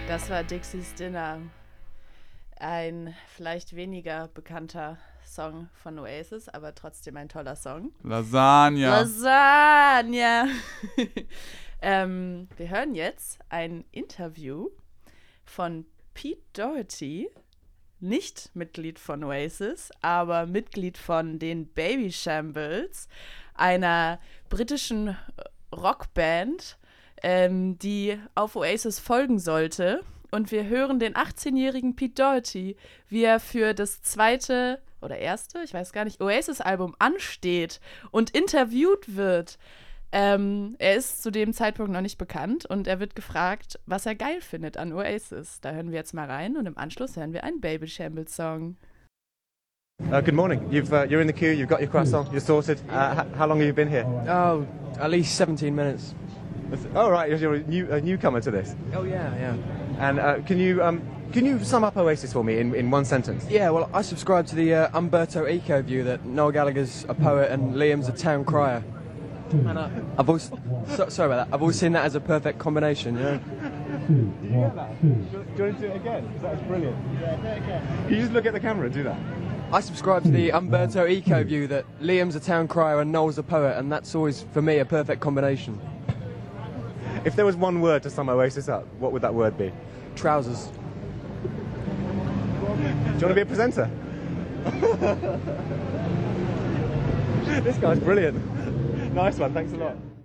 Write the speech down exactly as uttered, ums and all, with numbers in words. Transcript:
Das war Dixie's Dinner. Ein vielleicht weniger bekannter Song von Oasis, aber trotzdem ein toller Song. Lasagna. Lasagna. ähm, wir hören jetzt ein Interview von Pete Doherty, nicht Mitglied von Oasis, aber Mitglied von den Babyshambles, einer britischen Rockband, ähm, die auf Oasis folgen sollte. Und wir hören den achtzehnjährigen Pete Doherty, wie er für das zweite oder erste, ich weiß gar nicht, Oasis-Album ansteht und interviewt wird. Ähm, er ist zu dem Zeitpunkt noch nicht bekannt und er wird gefragt, was er geil findet an Oasis. Da hören wir jetzt mal rein und im Anschluss hören wir einen Babyshambles-Song. Uh, good morning. You've, uh, you're in the queue, you've got your croissant, you're sorted. Uh, h- how long have you been here? Oh, at least seventeen minutes. Oh, right, you're a, new, a newcomer to this. Oh, yeah, yeah. And uh, can you um, can you sum up Oasis for me in, in one sentence? Yeah, well, I subscribe to the uh, Umberto Eco view that Noel Gallagher's a poet and Liam's a town crier. And uh, I've always, so, sorry about that, I've always seen that as a perfect combination, you know? Did you get that? Do you, do you want to do it again? Because that was brilliant. Yeah, do it again. Can you just look at the camera and do that? I subscribe to the Umberto Eco view that Liam's a town crier and Noel's a poet, and that's always, for me, a perfect combination. If there was one word to sum Oasis up, what would that word be? Trousers. Do you want to be a presenter? This guy's brilliant. Nice one, thanks a lot.